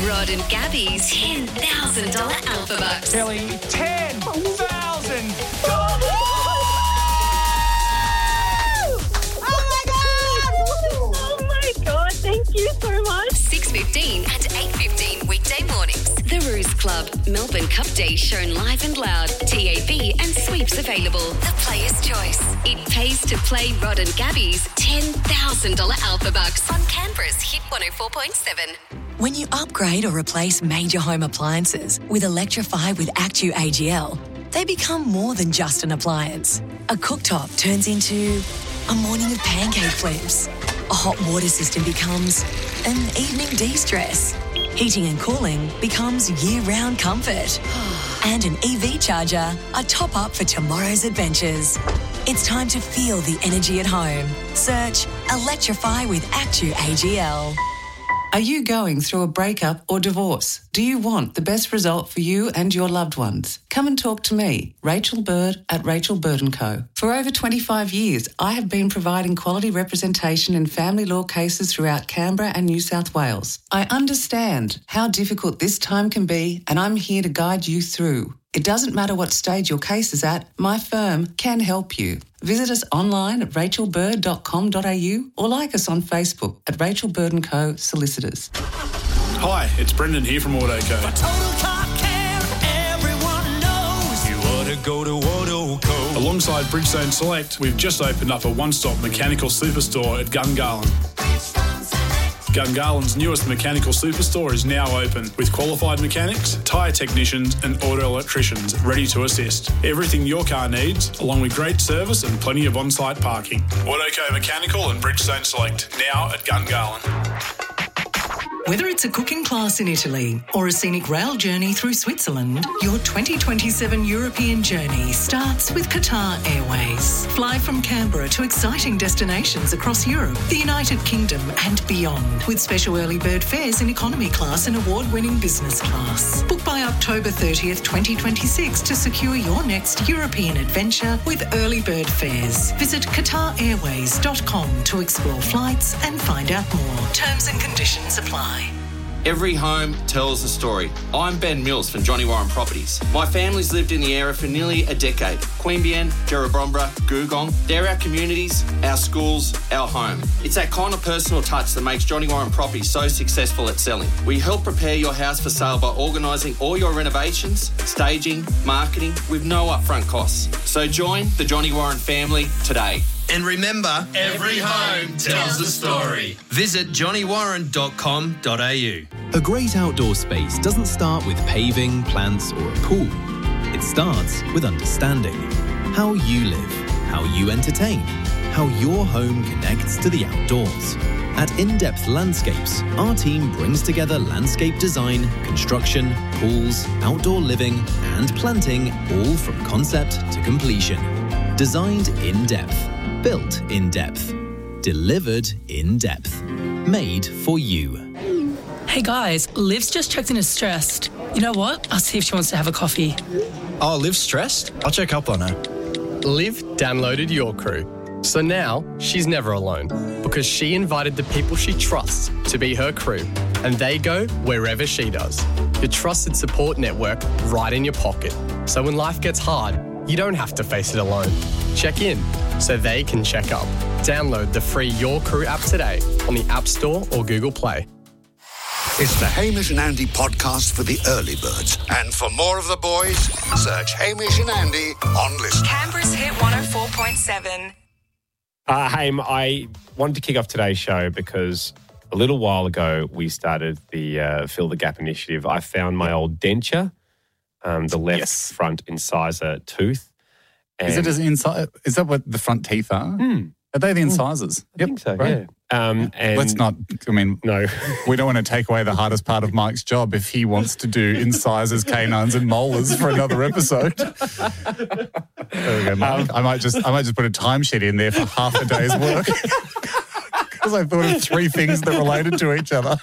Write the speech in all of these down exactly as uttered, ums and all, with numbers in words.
Rod and Gabby's ten thousand dollars Alpha Bucks. Kelly, ten thousand dollars. Thank you so much. six fifteen and eight fifteen weekday mornings. The Ruse Club, Melbourne Cup Day shown live and loud. T A B and sweeps available. The Player's Choice. It pays to play Rod and Gabby's ten thousand dollars Alpha Bucks on Canberra's Hit one oh four point seven. When you upgrade or replace major home appliances with Electrify with Actu A G L, they become more than just an appliance. A cooktop turns into a morning of pancake flips. A hot water system becomes an evening de-stress. Heating and cooling becomes year-round comfort. And an E V charger, a top-up for tomorrow's adventures. It's time to feel the energy at home. Search Electrify with Actu A G L. Are you going through a breakup or divorce? Do you want the best result for you and your loved ones? Come and talk to me, Rachel Bird at Rachel Bird and Co. For over twenty-five years, I have been providing quality representation in family law cases throughout Canberra and New South Wales. I understand how difficult this time can be, and I'm here to guide you through. It doesn't matter what stage your case is at, my firm can help you. Visit us online at rachel bird dot com dot a u or like us on Facebook at Rachel Bird and Co. Solicitors. Hi, it's Brendan here from Autoco. For total car care, everyone knows you ought to go to Autoco. Alongside Bridgestone Select, we've just opened up a one-stop mechanical superstore at Gungahlin. Gungahlин's newest mechanical superstore is now open with qualified mechanics, tyre technicians and auto electricians ready to assist. Everything your car needs, along with great service and plenty of on-site parking. Autoco Mechanical and Bridgestone Select, now at Gungahlin. Whether it's a cooking class in Italy or a scenic rail journey through Switzerland, your twenty twenty-seven European journey starts with Qatar Airways. Fly from Canberra to exciting destinations across Europe, the United Kingdom and beyond, with special early bird fares in economy class and award-winning business class. Book by October thirtieth, twenty twenty-six to secure your next European adventure with early bird fares. Visit qatar airways dot com to explore flights and find out more. Terms and conditions apply. Every home tells a story. I'm Ben Mills from Johnny Warren Properties. My family's lived in the area for nearly a decade. Queanbeyan, Jerrabomberra, Googong, they're our communities, our schools, our home. It's that kind of personal touch that makes Johnny Warren Properties so successful at selling. We help prepare your house for sale by organising all your renovations, staging, marketing with no upfront costs. So join the Johnny Warren family today. And remember, every home tells a story. Visit johnny warren dot com dot a u. A great outdoor space doesn't start with paving, plants or a pool. It starts with understanding how you live, how you entertain, how your home connects to the outdoors. At In-Depth Landscapes, our team brings together landscape design, construction, pools, outdoor living and planting, all from concept to completion. Designed in depth. Built in depth. Delivered in depth. Made for you. Hey guys, Liv's just checked in as stressed. You know what? I'll see if she wants to have a coffee. Oh, Liv's stressed? I'll check up on her. Liv downloaded Your Crew. So now she's never alone because she invited the people she trusts to be her crew and they go wherever she does. Your trusted support network right in your pocket. So when life gets hard, you don't have to face it alone. Check in so they can check up. Download the free Your Crew app today on the App Store or Google Play. It's the Hamish and Andy podcast for the early birds. And for more of the boys, search Hamish and Andy on Listen. Canberra's Hit one oh four point seven. Uh, Haim, I wanted to kick off today's show because a little while ago we started the uh, Fill the Gap initiative. I found my old denture, um, the left yes. front incisor tooth. And is it as inside? Is that what the front teeth are? Mm. Are they the incisors? I yep. think so, right. yeah. Um, and Let's not, I mean, no. we don't want to take away the hardest part of Mike's job if he wants to do incisors, canines and molars for another episode. There we go, Mike. Um, I might just I might just put a timesheet in there for half a day's work. Because I thought of three things that related to each other.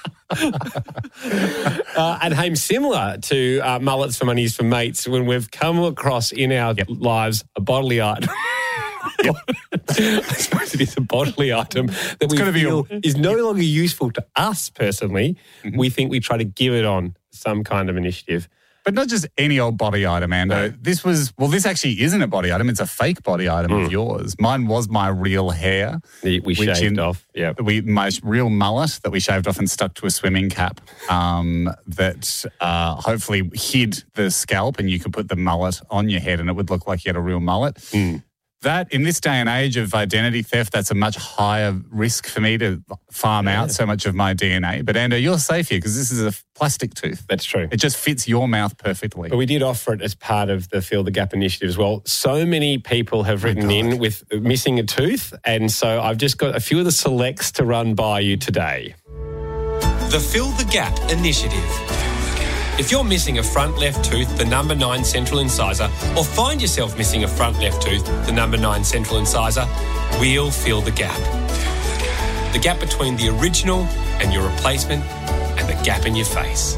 uh, and Haim, similar to uh, mullets for monies for mates, when we've come across in our yep. lives a bodily art I suppose it is a bodily item that we gotta be feel a- is no longer useful to us personally. Mm-hmm. We think we try to give it on some kind of initiative. But not just any old body item, Ando. No. This was, well, this actually isn't a body item. It's a fake body item Mm. of yours. Mine was my real hair. We we which shaved in- off. Yeah. We My real mullet that we shaved off and stuck to a swimming cap um, that uh, hopefully hid the scalp, and you could put the mullet on your head and it would look like you had a real mullet. Mm. That, in this day and age of identity theft, that's a much higher risk for me to farm out so much of my D N A. But, Ando, you're safe here because this is a plastic tooth. That's true. It just fits your mouth perfectly. But we did offer it as part of the Fill the Gap initiative as well. So many people have written in with missing a tooth, and so I've just got a few of the selects to run by you today. The Fill the Gap initiative. If you're missing a front left tooth, the number nine central incisor, or find yourself missing a front left tooth, the number nine central incisor, we'll fill the gap. The gap between the original and your replacement, and the gap in your face.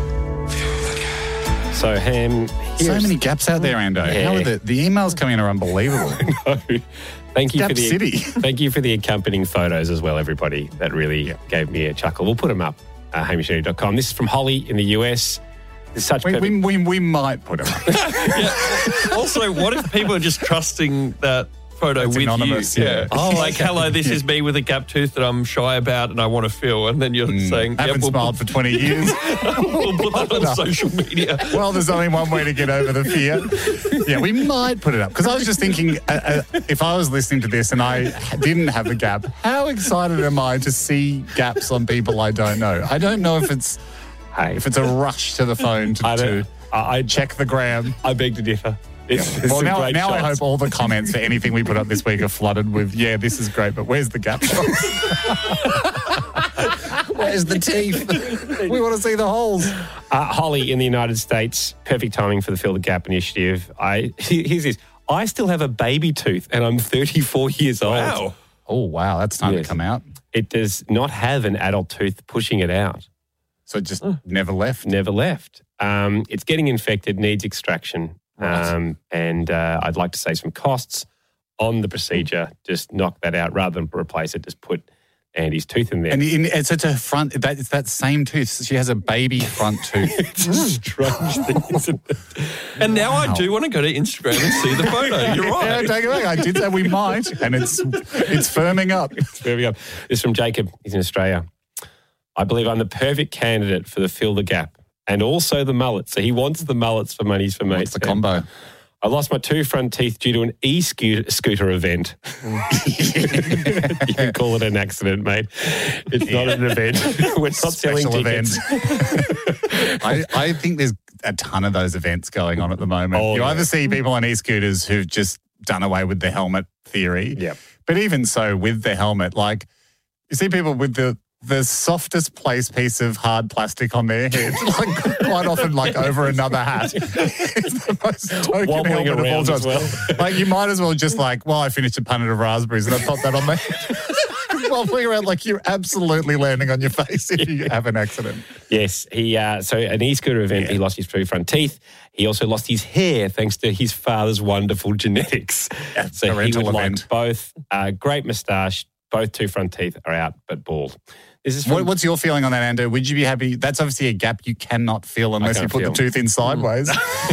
So, Ham, So here's- many gaps out there, Ando. Yeah. How are the, the emails coming in are unbelievable. No. Thank you Gap for the City. thank you for the accompanying photos as well, everybody. That really gave me a chuckle. We'll put them up, uh, hamish andy dot com. This is from Holly in the U S. It's such We, perfect- we, we, we might put them up. Also, what if people are just trusting that photo It's with anonymous, you? yeah. Oh, like, okay. hello, this Yeah. is me with a gap tooth that I'm shy about and I want to fill. And then you're saying, I haven't we'll smiled for twenty years. we'll put that on up. social media. Well, there's only one way to get over the fear. Yeah, we might put it up. Because I was just thinking, uh, uh, if I was listening to this and I didn't have a gap, how excited am I to see gaps on people I don't know? I don't know if it's hey. if it's a rush to the phone to, I don't- to I check the gram. I beg to differ. It's, it's Well, some now, great now I shots. hope all the comments for anything we put up this week are flooded with, yeah, this is great, but where's the gap shots? Where's the teeth? We want to see the holes. Uh, Holly in the United States, perfect timing for the Fill the Gap initiative. I Here's this. I still have a baby tooth and I'm thirty-four years old. Wow. Oh, wow, that's time Yes. to come out. It does not have an adult tooth pushing it out. So it just never left? Never left. Um, it's getting infected, needs extraction. Right. Um, and uh, I'd like to save some costs on the procedure. Just knock that out rather than replace it. Just put Andy's tooth in there. And in, it's it's her front, that, it's that same tooth. She has a baby front tooth. It's a strange thing, isn't it? And now I do want to go to Instagram and see the photo. You're Yeah, right. take it back. I did say we might, and it's it's firming up. There we go. This is from Jacob. He's in Australia. I believe I'm the perfect candidate for the Fill the Gap and also the mullet. So he wants the mullets for Money's for Mates. It's the combo. I lost my two front teeth due to an e-scooter event. You can call it an accident, mate. It's not an event. We're not selling Special tickets. I, I think there's a ton of those events going on at the moment. Oh, you yeah. either see people on e-scooters who've just done away with the helmet theory. Yep. But even so, with the helmet, like you see people with the the softest place piece of hard plastic on their head, like quite often like over another hat. It's the most token Wobbling helmet of all around as times. well. Like you might as well just like, well, I finished a punnet of raspberries and I popped that on my head. Wobbling around like you're absolutely landing on your face if you have an accident. Yes, he. Uh, so an e-scooter event, he lost his two front teeth. He also lost his hair thanks to his father's wonderful genetics. Yeah, so he parental would like event. both. Uh, great moustache, both two front teeth are out but bald. This is from, What, what's your feeling on that, Ando? Would you be happy? That's obviously a gap you cannot fill unless you can't put feel. the tooth in sideways.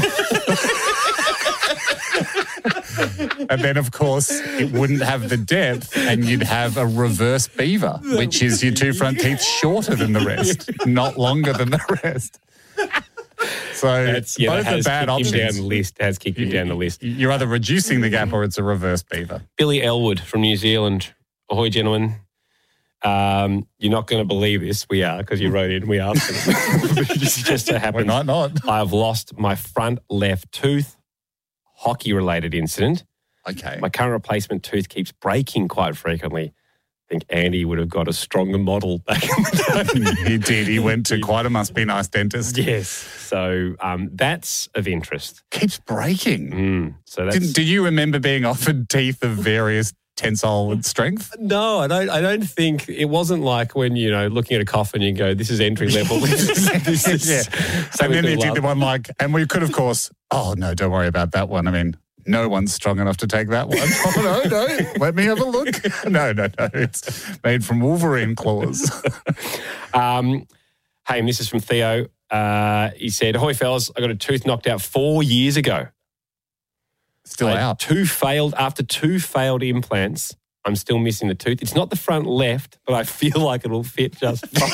And then, of course, it wouldn't have the depth and you'd have a reverse beaver, which is your two front teeth shorter than the rest, not longer than the rest. So That's, yeah, both that are has bad kicked options. him down the list. Has kicked him down the list. You're either reducing the gap or it's a reverse beaver. Billy Elwood from New Zealand. Ahoy, gentlemen. Um, you're not going to believe this. We are, because you wrote in. We are. just, just so happens. We might not. I have lost my front left tooth. Hockey-related incident. Okay. My current replacement tooth keeps breaking quite frequently. I think Andy would have got a stronger model back in the day. He did. He went to quite a must be nice dentist. Yes. So um, that's of interest. Keeps breaking. Mm, so that's... Did, did you remember being offered teeth of various tensile and strength? No, I don't. I don't think it wasn't like when you know looking at a coffin, you go, "This is entry level." This is, this is Yeah. And then something they to did love. the one like, and we could, of course, oh, no, don't worry about that one. I mean, No one's strong enough to take that one. Oh, no, no. Let me have a look. No, no, no. It's made from Wolverine claws. um, hey, and this is from Theo. Uh, he said, "Ahoy, fellas, I got a tooth knocked out four years ago. Still I had out. Two failed, after two failed implants, I'm still missing the tooth. It's not the front left, but I feel like it'll fit just fine."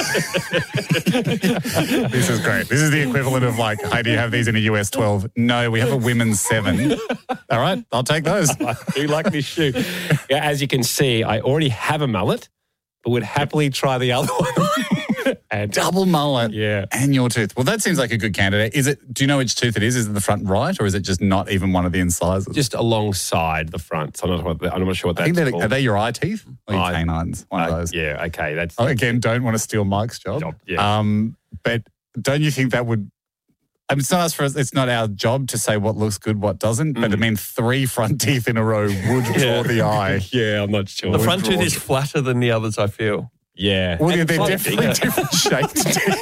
This is great. This is the equivalent of like, hey, do you have these in a U S twelve? No, we have a women's seven. All right, I'll take those. I do like this shoe. Yeah, as you can see, I already have a mullet, but would happily try the other one. And double mullet. Yeah. And your tooth. Well, that seems like a good candidate. Is it? Do you know which tooth it is? Is it the front right, or is it just not even one of the incisors? Just alongside the front. So I'm not, what, I'm not sure what I that's think called. Are they your eye teeth? Or your Eye- canines? One of Uh, those. Yeah, okay. That's Oh, again, don't want to steal Mike's job. Job, yeah. Um, but don't you think that would? I mean, it's not us for us. It's not our job to say what looks good, what doesn't. But I mean, three front teeth in a row would draw the eye. Yeah, I'm not sure. The Would front tooth draw is the- flatter than the others, I feel. Yeah. Well, yeah, And they're slightly definitely bigger. different shaped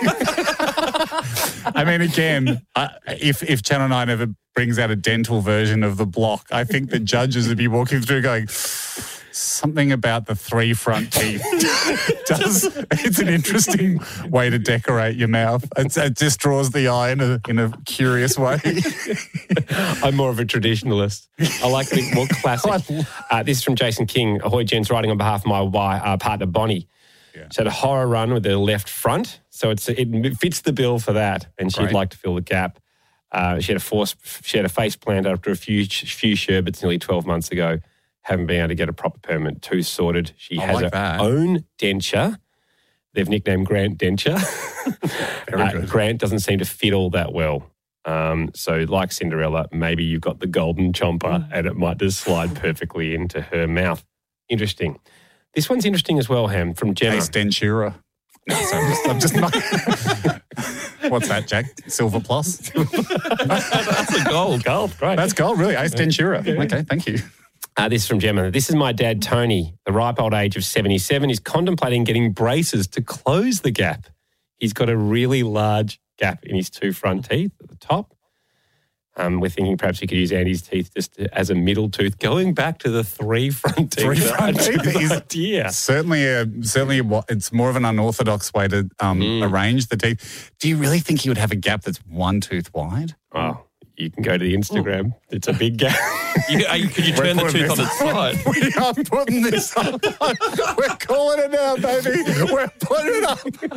teeth. I mean, again, uh, if if Channel nine ever brings out a dental version of The Block, I think the judges would be walking through going, something about the three front teeth does. It's an interesting way to decorate your mouth. It's, it just draws the eye in a in a curious way. I'm more of a traditionalist. I like the more classic. Uh, this is from Jason King. Ahoy, gents, writing on behalf of my wife, uh, partner, Bonnie. Yeah. She had a horror run with the left front, so it's it fits the bill for that, and she'd Great. like to fill the gap. Uh, she had a force, she had a face plant after a few few sherbets nearly twelve months ago. Haven't been able to get a proper permanent tooth sorted. She I has like her that. own denture. They've nicknamed Grant Denture. Very Uh, good. Grant doesn't seem to fit all that well. Um, so like Cinderella, maybe you've got the golden chomper and it might just slide perfectly into her mouth. Interesting. This one's interesting as well, Ham, from Gemma. Ace Dentura. No, sorry, I'm just, I'm just not. What's that, Jack? Silver plus? That's a gold. Gold, great. That's gold, really. Ace Dentura. Okay, thank you. Uh, this is from Gemma. This is my dad, Tony, the ripe old age of seventy-seven. He's contemplating getting braces to close the gap. He's got a really large gap in his two front teeth at the top. Um, we're thinking perhaps he could use Andy's teeth just to, as a middle tooth, going back to the three front teeth. Three front That's a teeth good is idea. certainly a certainly a, it's more of an unorthodox way to um, Mm. arrange the teeth. Do you really think he would have a gap that's one tooth wide? Oh, you can go to the Instagram. It's a big gap. You, are you, could you turn the putting tooth on this its side? We are putting this up. We're calling it now, baby. We're putting it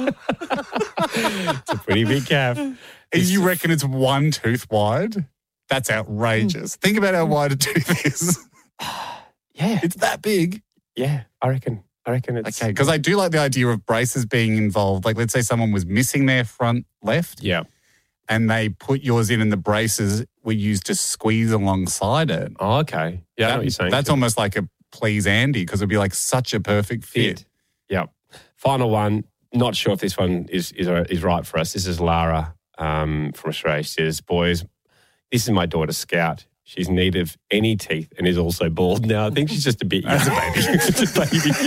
up. It's a pretty big gap. You reckon it's one tooth wide? That's outrageous. Think about how wide a tooth is. Yeah. It's that big. Yeah, I reckon. I reckon it's... Okay, because I do like the idea of braces being involved. Like, let's say someone was missing their front left. Yeah. And they put yours in and the braces were used to squeeze alongside it. Oh, okay. Yeah, I know That- what you're saying. That's almost like a please Andy because it'd be like such a perfect fit. Fit. Yeah. Final one. Not sure if this one is is, is right for us. This is Lara um, from Australia. She says, boys, this is my daughter, Scout. She's in need of any teeth and is also bald now. I think she's just a bit young. As a baby. Just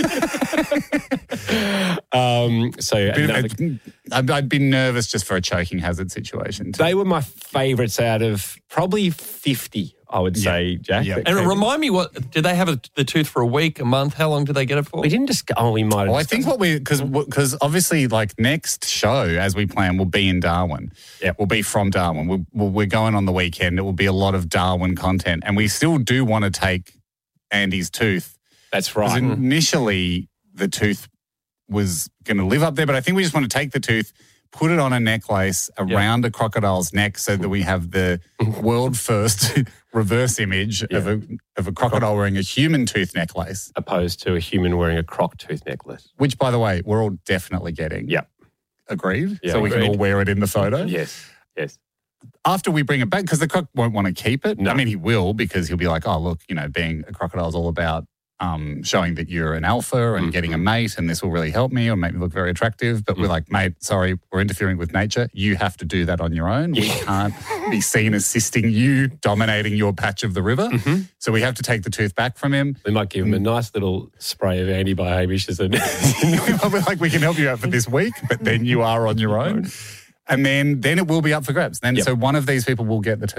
a baby. um, so another, I'd, I'd be nervous just for a choking hazard situation. Too. they were my favourites out of probably fifty, I would say, Jack. Yeah. that And came- remind me, what did they have a, the tooth for a week, a month? How long did they get it for? we didn't just, oh, we might have. Well, I just think done- what we because because obviously like next show as we plan will be in Darwin. Yep. We'll be from Darwin. We'll, we'll, we're going on the weekend. It will be a lot of Darwin content, and we still do want to take Andy's tooth. That's 'Cause right. Initially, the tooth was going to live up there, but I think we just want to take the tooth, put it on a necklace around a crocodile's neck, so that we have the world first reverse image of a of a crocodile wearing a human tooth necklace. Opposed to a human wearing a croc tooth necklace. Which, by the way, we're all definitely getting. Yep. Agreed? Yeah, so we can agreed. all wear it in the photo? Yes. Yes. After we bring it back, because the croc won't want to keep it. No. I mean, he will, because he'll be like, oh, look, you know, being a crocodile is all about um, showing that you're an alpha and Mm-hmm. getting a mate, and this will really help me or make me look very attractive. But Mm. we're like, mate, sorry, we're interfering with nature. You have to do that on your own. We can't be seen assisting you dominating your patch of the river. Mm-hmm. So we have to take the tooth back from him. We might give him a nice little spray of Andy by Hamish as a... We're like, we can help you out for this week, but then you are on your own. And then then it will be up for grabs. Then Yep. so one of these people will get the tooth.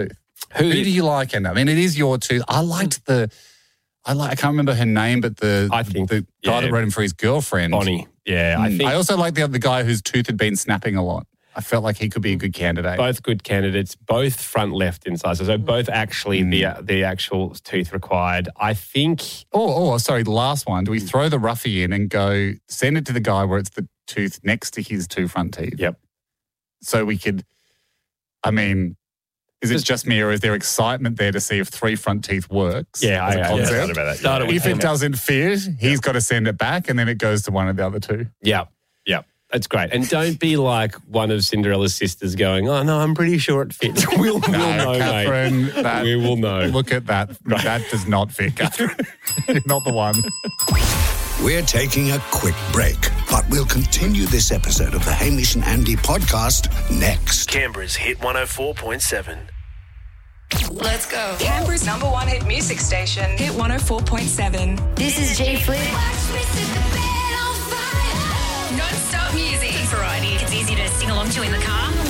Who, Who do you like? And I mean, it is your tooth. I liked the. I like. I can't remember her name, but the I think the guy yeah. that wrote him for his girlfriend, Bonnie. Yeah, I Mm. think I also like the other guy whose tooth had been snapping a lot. I felt like he could be a good candidate. both good candidates, both front left incisors, so both actually Mm. the the actual tooth required. I think. Oh, oh, sorry. The last one. Do we throw the roughie in and go send it to the guy where it's the tooth next to his two front teeth? Yep. So we could. I mean, is it just me or is there excitement there to see if three front teeth works? Yeah, as a I- I concept? thought about that. Started with If it him. doesn't fit, he's got to send it back, and then it goes to one of the other two. Yeah, yeah. That's great. And don't be like one of Cinderella's sisters going, oh, no, I'm pretty sure it fits. We'll, we'll No, know, Catherine, mate. that- we will know. Look at that. That does not fit, Catherine. You're not the one. We're taking a quick break, but we'll continue this episode of the Hamish and Andy podcast next. Canberra's Hit one oh four point seven. Let's go. Canberra's number one hit music station. Hit one oh four point seven. This is G Flip. Non-stop music. Variety. It's easy to sing along to in the car.